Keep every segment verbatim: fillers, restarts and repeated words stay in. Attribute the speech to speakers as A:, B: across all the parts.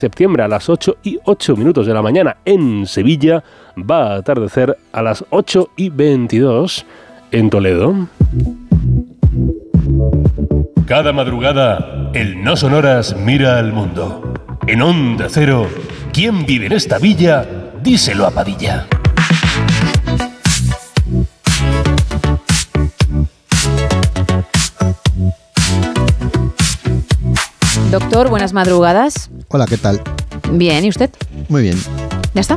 A: septiembre a las ocho y ocho minutos de la mañana en Sevilla. Va a atardecer a las ocho y veintidós en Toledo. Cada madrugada, el No Sonoras mira al mundo. En Onda Cero, ¿quién vive en esta villa? Díselo a Padilla.
B: Doctor, buenas madrugadas.
C: Hola, ¿qué tal?
B: Bien, ¿y usted?
C: Muy bien.
B: ¿Ya está?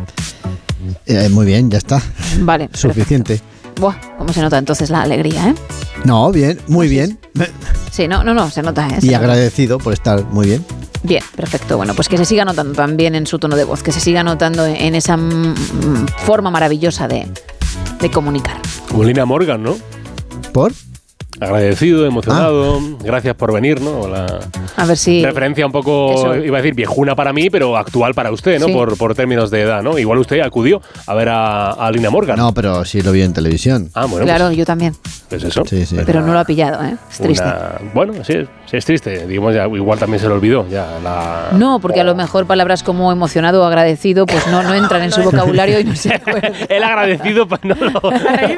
C: Eh, muy bien, ya está.
B: Vale.
C: Suficiente.
B: Perfecto. Buah, ¿cómo se nota entonces la alegría, eh?
C: No, bien, muy bien.
B: Sí, no, no, no, se nota, ¿eh? Se
C: y
B: nota.
C: agradecido por estar muy bien.
B: Bien, perfecto. Bueno, pues que se siga notando también en su tono de voz, que se siga notando en esa mm, forma maravillosa de, de comunicar.
A: Como Lina Morgan, ¿no?
C: ¿Por?
A: Agradecido, emocionado, ah. gracias por venir, ¿no? La
B: a ver si...
A: referencia un poco, eso. Iba a decir viejuna para mí, pero actual para usted, ¿no? Sí. Por, por términos de edad, ¿no? Igual usted acudió a ver a, a Lina Morgan.
C: No, pero sí lo vi en televisión.
A: Ah, bueno.
B: Claro,
A: pues,
B: yo también.
A: ¿Es eso?
C: Sí, sí.
B: Pero no lo ha pillado, ¿eh? Es triste.
A: Una, bueno, sí, sí es triste. Digamos, ya, igual también se lo olvidó. Ya, la...
B: No, porque a lo mejor palabras como emocionado o agradecido pues no, no entran en su vocabulario y no se acuerda.
A: El agradecido, pues no lo...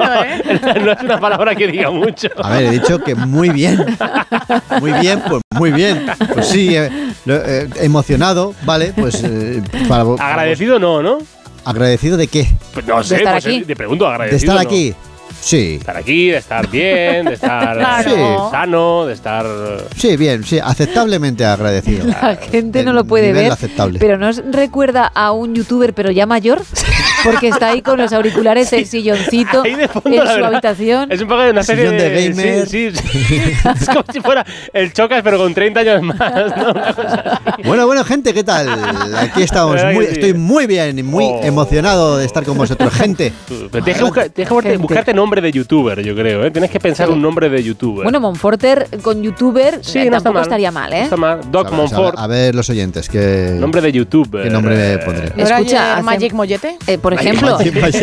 A: No es una palabra que diga mucho.
C: A ver, he dicho que muy bien. Muy bien, pues muy bien. Pues sí, eh, eh, emocionado, vale, pues... Eh, para,
A: agradecido no, ¿no?
C: ¿Agradecido de qué?
A: Pues no sé,
B: ¿De estar
A: pues
B: aquí?
A: Te pregunto, agradecido.
C: ¿De estar
A: no.
C: aquí? Sí.
A: De estar aquí, de estar bien, de estar
C: claro.
A: eh, sano, de estar...
C: Sí, bien, sí, aceptablemente agradecido.
B: La gente no lo puede ver,
C: aceptable.
B: Pero ¿no os recuerda a un youtuber, pero ya mayor? Porque está ahí con los auriculares, sí. El silloncito
A: de fondo,
B: en su
A: verdad.
B: habitación.
A: Es un poco de una especie
C: sillón de, de gamer.
A: Sí, sí, sí. Es como si fuera el Chocas, pero con treinta años más, ¿no? Una cosa así.
C: Bueno, bueno, gente, ¿qué tal? Aquí estamos. Muy, sí. Estoy muy bien y muy oh. emocionado de estar con vosotros, gente.
A: Pero tienes que, buscar, tienes que buscarte, buscarte nombre de youtuber, yo creo, ¿eh? Tienes que pensar sí. un nombre de youtuber.
B: Bueno, Monforter con youtuber sí, eh, no tampoco está estaría mal, ¿eh?
A: No está mal. Doc Monfort.
C: A ver, los oyentes, ¿qué
A: nombre de youtuber?
C: ¿Qué nombre eh, pondré?
B: Escucha, hace,
D: Magic Mollete,
B: eh, por ejemplo.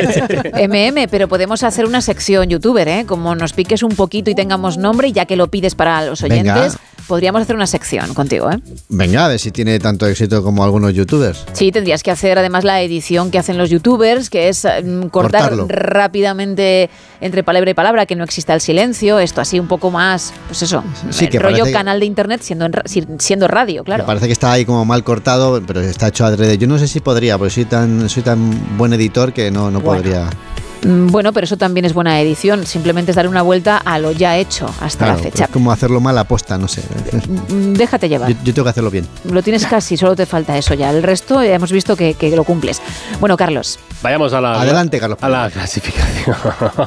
B: M M, pero podemos hacer una sección youtuber, ¿eh? Como nos piques un poquito y tengamos nombre, y ya que lo pides para los oyentes, venga. Podríamos hacer una sección contigo, ¿eh?
C: Venga, a ver si tiene tanto éxito como algunos youtubers.
B: Sí, tendrías que hacer además la edición que hacen los youtubers, que es um, cortar Cortarlo. rápidamente entre palabra y palabra, que no exista el silencio, esto así un poco más, pues eso,
C: sí, que
B: rollo canal de internet siendo, en, siendo radio, claro.
C: Me parece que está ahí como mal cortado, pero está hecho adrede. Yo no sé si podría, porque soy tan, soy tan buen editor que no, no bueno. podría...
B: Bueno, pero eso también es buena edición. Simplemente es darle una vuelta a lo ya hecho hasta
C: claro,
B: la fecha.
C: Es como hacerlo mal a posta, no sé.
B: Déjate llevar.
C: Yo, yo tengo que hacerlo bien.
B: Lo tienes casi, solo te falta eso ya. El resto ya hemos visto que, que lo cumples. Bueno, Carlos.
A: Vayamos a la...
C: Adelante, Carlos.
A: A la clasificación.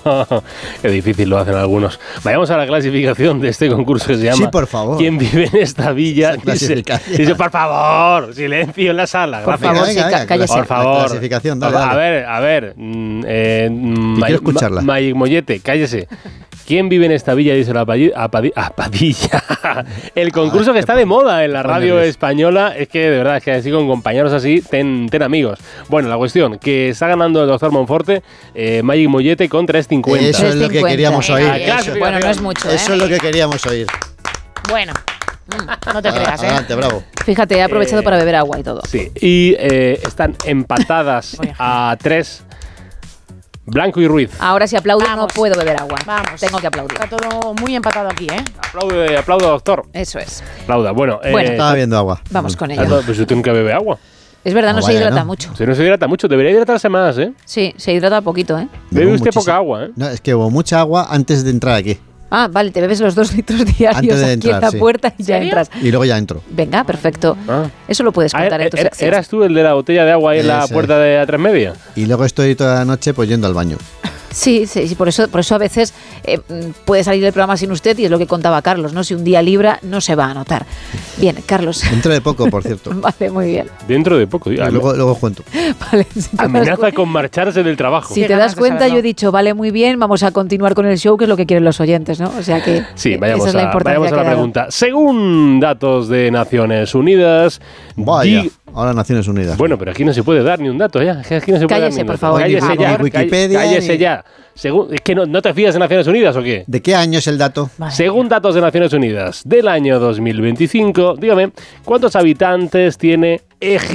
A: Qué difícil lo hacen algunos. Vayamos a la clasificación de este concurso que se llama...
C: Sí, por favor.
A: ¿Quién vive en esta villa? Dice, dice, por favor, silencio en la sala.
B: Por
A: Gracias.
B: favor, venga, venga, sí, cállese.
A: Por favor.
C: La clasificación, dale, dale.
A: A ver, a ver. Eh,
C: Quiero escucharla.
A: Magic Mollete, cállese. ¿Quién vive en esta villa? Dice la Padilla. A, Padi, a Padilla. El concurso ah, que está de moda en la radio española. Es que, de verdad, es que así con compañeros así, ten, ten amigos. Bueno, la cuestión, que está ganando el doctor Monforte, eh, Magic Mollete con tres cincuenta.
C: Eso es lo que queríamos oír.
B: Eso. Bueno, no es mucho, ¿eh?
C: Eso es lo que queríamos oír.
D: Bueno. No te creas, ¿eh?
C: Adelante, bravo.
B: Fíjate, he aprovechado eh, para beber agua y todo.
A: Sí, y eh, están empatadas a tres... Blanco y Ruiz.
B: Ahora si aplaudo Vamos. no puedo beber agua.
D: Vamos.
B: Tengo que aplaudir.
D: Está todo muy empatado aquí, ¿eh?
A: Aplaude, aplaudo, doctor.
B: Eso es.
A: Aplauda. Bueno,
B: bueno
C: eh, estaba bebiendo agua.
B: Vamos con ella.
A: Pues yo tengo que beber agua.
B: Es verdad, no, no se
C: vaya,
B: hidrata
C: ¿no?
B: mucho.
A: Si no se hidrata mucho, debería hidratarse más, ¿eh?
B: Sí, se hidrata poquito, ¿eh?
A: Bebe usted muchísimo. Poca agua, ¿eh?
C: No, es que hubo mucha agua antes de entrar aquí.
B: Ah, vale, te bebes los dos litros diarios aquí entrar, en la sí. puerta y ya entras.
C: Y luego ya entro.
B: Venga, perfecto. Ah. Eso lo puedes contar
A: ah,
B: en tu
A: er,
B: sección.
A: ¿Eras tú el de la botella de agua ahí en la puerta de A tres Media?
C: Y luego estoy toda la noche pues yendo al baño.
B: Sí, sí, sí, por eso, por eso a veces eh, puede salir del programa sin usted y es lo que contaba Carlos, ¿no? Si un día libra, no se va a notar. Bien, Carlos.
C: Dentro de poco, por cierto.
B: Vale, muy bien.
A: Dentro de poco. Ya,
C: luego, luego cuento.
B: Vale, si
A: amenaza con marcharse del trabajo.
B: Si te das cuenta, yo he dicho, vale, muy bien, vamos a continuar con el show, que es lo que quieren los oyentes, ¿no? O sea que
A: sí, vayamos
B: esa es la
A: a,
B: importancia
A: vayamos a la pregunta. Según datos de Naciones Unidas...
C: Vaya. Di- Ahora Naciones Unidas.
A: Bueno, pero aquí no se puede dar ni un dato ya. Aquí no se puede
B: cállese,
A: dar ni un
B: por
A: dato.
B: favor.
A: Cállese
B: por
A: ya.
B: favor.
C: Wikipedia.
A: Cállese ni... ya. Según, es que no, no te fías de Naciones Unidas o qué.
C: ¿De qué año es el dato?
B: Vale.
A: Según datos de Naciones Unidas del año dos mil veinticinco, dígame, ¿cuántos habitantes tiene Egipto?